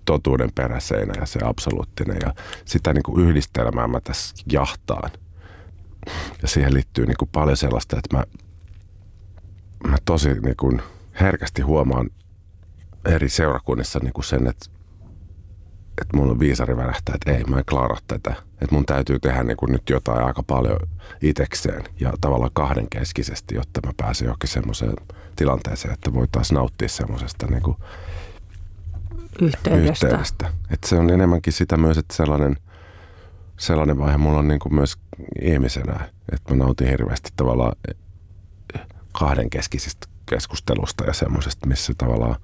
totuuden peräseinä ja se absoluuttinen. Ja sitä niin kuin yhdistelmää mä tässä jahtaan. Ja siihen liittyy niin kuin paljon sellaista, että mä tosi niin kuin herkästi huomaan eri seurakunnissa niin kuin sen, että mulla on viisari värähtää, että ei, mä en klaaraa tätä. Että mun täytyy tehdä niin kuin nyt jotain aika paljon itekseen ja tavallaan kahdenkeskisesti, jotta mä pääsen johonkin semmoiseen tilanteeseen, että voitaisiin nauttia semmoisesta niin kuin yhteydestä. Että se on enemmänkin sitä myös, että sellainen vaihe mulla on niin kuin myös ihmisenä, että mä nautin hirveästi tavallaan kahdenkeskisistä keskustelusta ja semmoisesta, missä tavallaan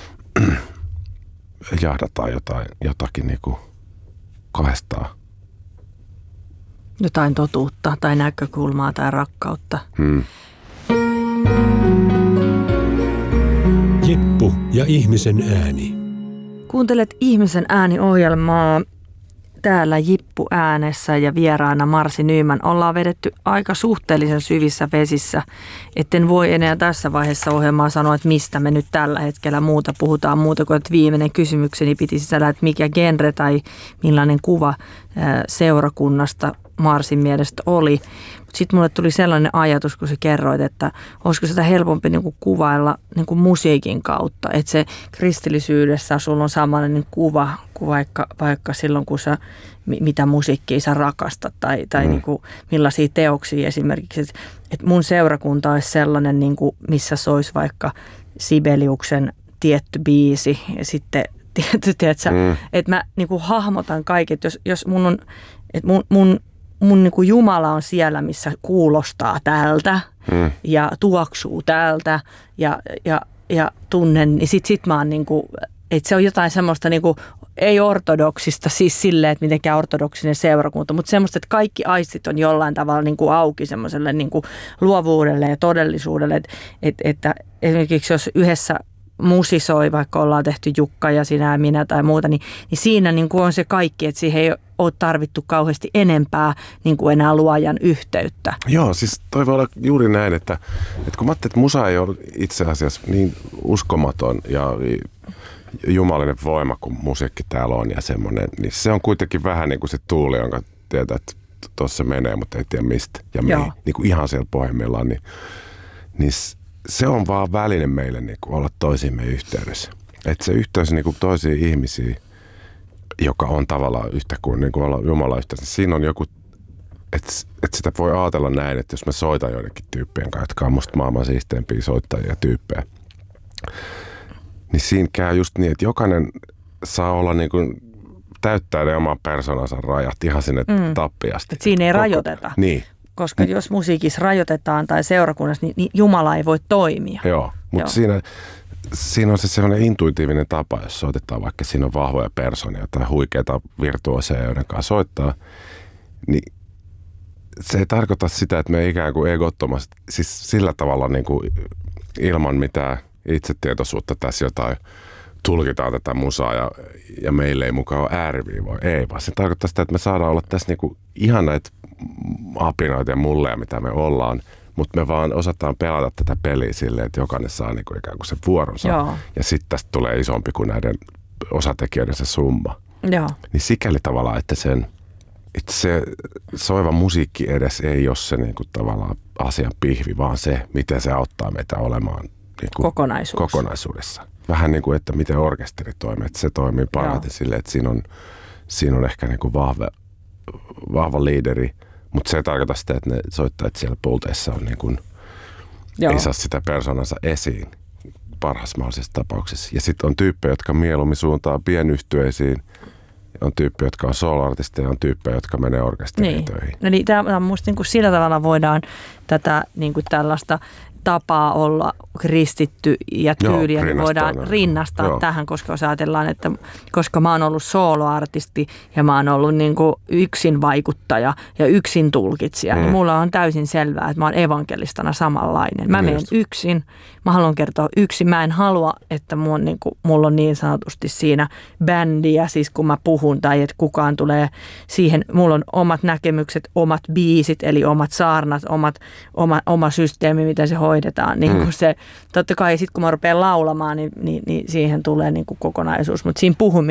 jahdataan jotakin niin kuin kahdestaan. Jotain totuutta tai näkökulmaa tai rakkautta. Jippu ja ihmisen ääni. Kuuntelet Ihmisen ääni-ohjelmaa. Täällä Jippu äänessä ja vieraana Marsi Nyman. Ollaan vedetty aika suhteellisen syvissä vesissä, etten voi enää tässä vaiheessa ohjelmaa sanoa, että mistä me nyt tällä hetkellä puhutaan muuta kuin, että viimeinen kysymykseni piti sisällä, että mikä genre tai millainen kuva seurakunnasta Marsin mielestä oli. Sitten mulle tuli sellainen ajatus, kun sä kerroit, että olisiko sitä helpompi niinku kuvailla niinku musiikin kautta. Että se kristillisyydessä sulla on samanlainen kuva kuin vaikka silloin, kun sä, mitä musiikkia sä rakastat tai niinku, millaisia teoksia esimerkiksi. Että mun seurakunta olisi sellainen, niinku, missä se olisi vaikka Sibeliuksen tietty biisi ja sitten että mä niinku hahmotan kaiken, että jos mun on, että mun niin kuin Jumala on siellä, missä kuulostaa tältä ja tuoksuu tältä ja tunnen, niin sit mä oon niin kuin, että se on jotain semmoista niin kuin, ei ortodoksista, siis silleen, että mitenkään ortodoksinen seurakunta, mutta semmoista, että kaikki aistit on jollain tavalla niin kuin auki semmoiselle niin kuin luovuudelle ja todellisuudelle, että esimerkiksi jos yhdessä musisoi, vaikka ollaan tehty Jukka ja sinä ja minä tai muuta, niin siinä niin kuin on se kaikki, että siihen ei ole tarvittu kauheasti enempää niin kuin enää luojan yhteyttä. Joo, siis toi voi olla juuri näin, että kun mä ajattelin, että musa ei ole itse asiassa niin uskomaton ja jumalinen voima kuin musiikki täällä on ja semmoinen, niin se on kuitenkin vähän niin kuin se tuuli, jonka tietää, että tuossa menee, mutta ei tiedä mistä ja niin kuin ihan siellä pohjimmillaan, niin se on vaan väline meille niin kuin olla toisiimme yhteydessä. Että se yhteys niin kuin toisiin ihmisiin, joka on tavallaan yhtä kuin, niin kuin olla Jumalan yhteydessä. Siinä on joku, että sitä voi ajatella näin, että jos mä soitan joidenkin tyyppien kanssa, jotka on musta maailman siisteimpiä soittajia tyyppejä, niin siinä käy just niin, että jokainen saa olla niin kuin täyttää ne oman persoonansa rajat ihan sinne tappiasti. Että siinä ei rajoiteta. Niin. Koska jos musiikissa rajoitetaan tai seurakunnassa, niin Jumala ei voi toimia. Joo, mutta siinä on se sellainen intuitiivinen tapa, jos soitetaan, vaikka siinä on vahvoja persoonia tai huikeita virtuoseja, joiden kanssa soittaa, niin se ei tarkoita sitä, että me ikään kuin egottomasti, siis sillä tavalla niin kuin ilman mitään itsetietoisuutta tässä jotain tulkitaan tätä musaa ja meille ei mukaan ole ääriviivoja. Ei, vaan se tarkoittaa sitä, että me saadaan olla tässä niin kuin ihan näitä apinoita ja mulleja, mitä me ollaan, mutta me vaan osataan pelata tätä peliä silleen, että jokainen saa niin kuin ikään kuin sen vuoronsa. Joo. Ja sitten tästä tulee isompi kuin näiden osatekijöiden se summa. Joo. Niin sikäli tavallaan, että se soiva musiikki edes ei ole se niin kuin tavallaan asian pihvi, vaan se, miten se auttaa meitä olemaan niin kuin kokonaisuudessa. Vähän niin kuin, että miten orkesteri toimii. Että se toimii parhaiten silleen, että siinä on ehkä niin kuin vahva liideri, mutta se ei tarkoita sitä, että ne soittajat siellä pulteissa on niin kuin, ei saa sitä persoonansa esiin parhaassa mahdollisessa tapauksessa. Ja sitten on tyyppejä, jotka mieluummin suuntaa pienyhtyeisiin, on tyyppejä, jotka on solo-artisteja, on tyyppejä, jotka menee orkesteriin töihin. No niin, tämä on musta niin kuin sillä tavalla voidaan tätä niin kuin tällaista tapaa olla kristitty ja tyyliä niin voidaan rinnastaa tähän, koska jos ajatellaan, että koska mä oon ollut soloartisti ja mä oon ollut niin kuin yksin vaikuttaja ja yksin tulkitsija, niin mulla on täysin selvää, että mä oon evankelistana samanlainen. Mä menen yksin, mä haluan kertoa yksin. Mä en halua, että mulla on niin sanotusti siinä bändiä, siis kun mä puhun tai että kukaan tulee siihen. Mulla on omat näkemykset, omat biisit, eli omat saarnat, oma systeemi, mitä se hoidetaan. Niin kuin se, totta kai sitten kun mä rupean laulamaan, niin siihen tulee niin kuin kokonaisuus, mutta siinä